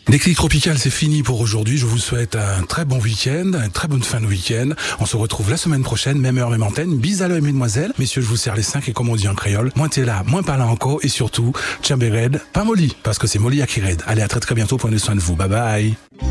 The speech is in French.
Déclic Tropical, c'est fini pour aujourd'hui. Je vous souhaite un très bon week-end, une très bonne fin de week-end. On se retrouve la semaine prochaine, même heure, même antenne. Bis à l'œil, mesdemoiselles. Messieurs, je vous serre les 5 et comme on dit en créole, moins t'es là, moins parle encore et surtout, tchambéred, pas molly, parce que c'est molly à qui raide. Allez, à très très bientôt, prenez soin de vous. Bye bye.